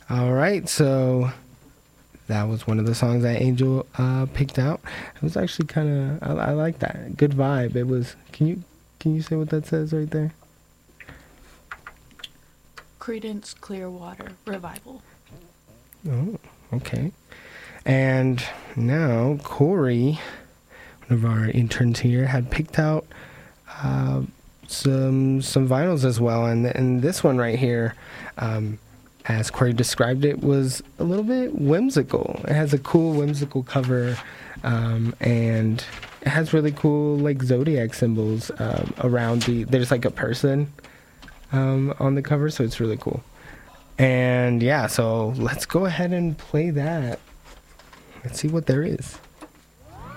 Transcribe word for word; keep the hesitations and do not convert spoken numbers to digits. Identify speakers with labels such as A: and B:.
A: All right, so that was one of the songs that Angel uh, picked out. It was actually kind of I, I like that. Good vibe. It was. Can you can you say what that says right there?
B: Creedence Clearwater Revival.
A: Oh, okay. And now Corey, one of our interns here, had picked out uh, some some vinyls as well, and and this one right here, um, as Corey described it, was a little bit whimsical. It has a cool whimsical cover, um, and it has really cool like zodiac symbols um, around the. There's like a person um, on the cover, so it's really cool. And yeah, so let's go ahead and play that. Let's see what there is.